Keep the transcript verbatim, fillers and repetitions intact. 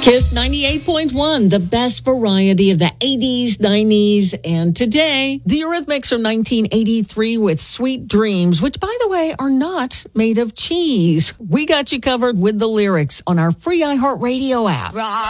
Kiss ninety-eight point one, the best variety of the eighties, nineties, and today. The Eurythmics from nineteen eighty-three with Sweet Dreams, which, by the way, are not made of cheese. We got you covered with the lyrics on our free iHeartRadio app.